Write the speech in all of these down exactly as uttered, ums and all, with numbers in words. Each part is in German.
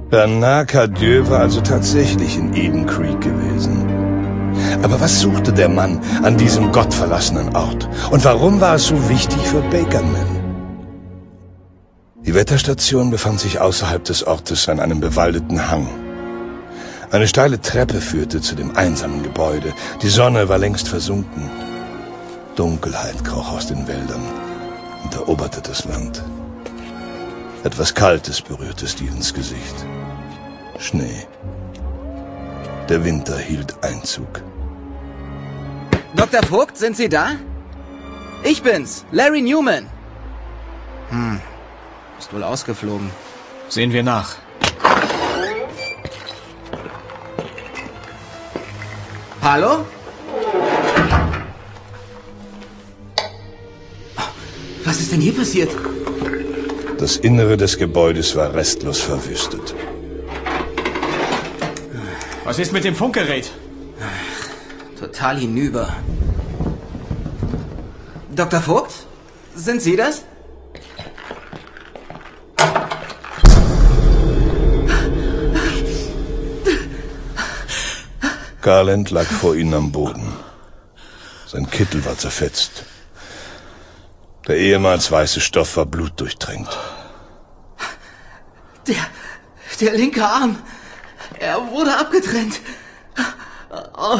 Bernard Cadieux war also tatsächlich in Eden Creek gewesen. Aber was suchte der Mann an diesem gottverlassenen Ort? Und warum war es so wichtig für Bakerman? Die Wetterstation befand sich außerhalb des Ortes an einem bewaldeten Hang. Eine steile Treppe führte zu dem einsamen Gebäude. Die Sonne war längst versunken. Dunkelheit kroch aus den Wäldern und eroberte das Land. Etwas Kaltes berührte Stevens Gesicht. Schnee. Der Winter hielt Einzug. Doktor Vogt, sind Sie da? Ich bin's, Larry Newman. Hm, ist wohl ausgeflogen. Sehen wir nach. Hallo? Was ist denn hier passiert? Das Innere des Gebäudes war restlos verwüstet. Was ist mit dem Funkgerät? Total hinüber. Doktor Vogt? Sind Sie das? Garland lag vor ihnen am Boden. Sein Kittel war zerfetzt. Der ehemals weiße Stoff war blutdurchtränkt. Der, der linke Arm. Er wurde abgetrennt. Oh.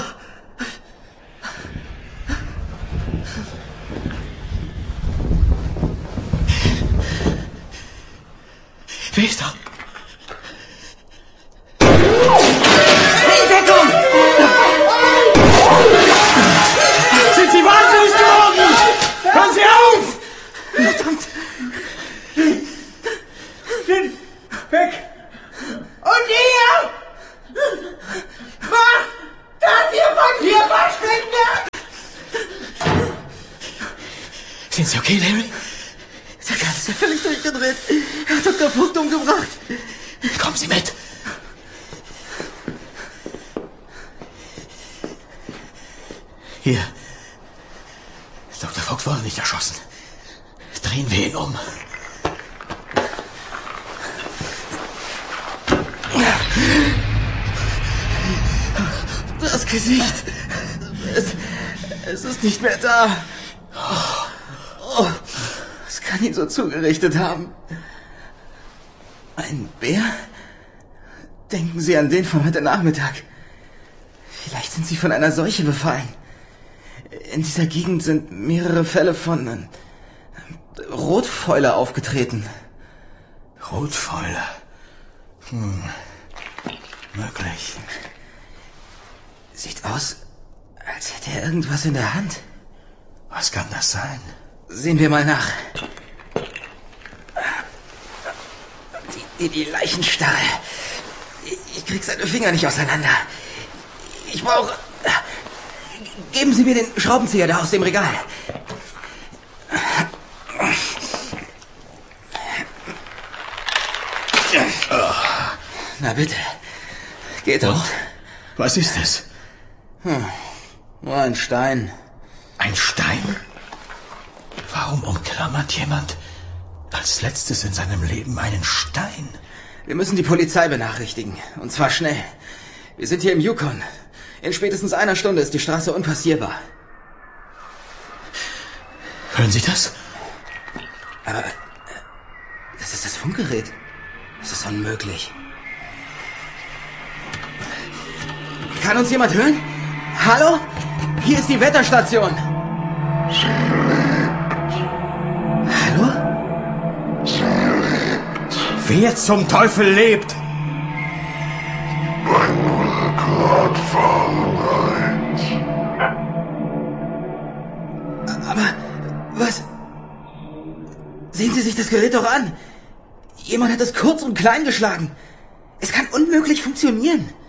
Wer ist da? In Deckung! Sind Sie wahnsinnig geworden? Hören Sie auf! Verdammt! Sind weg! Und ihr? Macht, dass ihr von hier verschwindet! Sind Sie okay, Larry? Der Geist ist ja völlig durchgedreht. Er hat Doktor Vogt umgebracht. Kommen Sie mit. Hier. Doktor Vogt wurde nicht erschossen. Drehen wir ihn um. Das Gesicht. Es, es ist nicht mehr da. Oh, was kann ihn so zugerichtet haben? Ein Bär? Denken Sie an den von heute Nachmittag. Vielleicht sind Sie von einer Seuche befallen. In dieser Gegend sind mehrere Fälle von äh, Rotfäule aufgetreten. Rotfäule. Hm. Möglich. Sieht aus, als hätte er irgendwas in der Hand. Was kann das sein? Sehen wir mal nach. Die, die, die Leichenstarre. Ich, ich krieg seine Finger nicht auseinander. Ich brauche... Geben Sie mir den Schraubenzieher da aus dem Regal. Na bitte. Geht Und? doch. Was ist es? Hm, nur ein Stein. Ein Stein? Warum umklammert jemand als letztes in seinem Leben einen Stein? Wir müssen die Polizei benachrichtigen. Und zwar schnell. Wir sind hier im Yukon. In spätestens einer Stunde ist die Straße unpassierbar. Hören Sie das? Aber... Äh, das ist das Funkgerät. Das ist unmöglich. Kann uns jemand hören? Hallo? Hier ist die Wetterstation. Hallo? Wer zum Teufel lebt? Aber... Was... Sehen Sie sich das Gerät doch an. Jemand hat es kurz und klein geschlagen. Es kann unmöglich funktionieren.